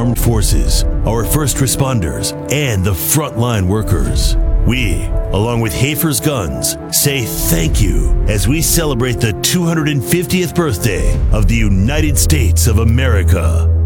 armed forces, our first responders, and the frontline workers. We, along with Hafer's Guns, say thank you as we celebrate the 250th birthday of the United States of America.